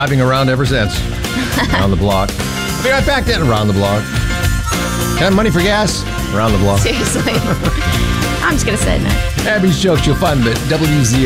Driving around ever since. Around the block. I'll be right back then. Around the block. Can I have money for gas? Around the block. Seriously. I'm just going to say no. Abby's jokes you'll find them at WZ.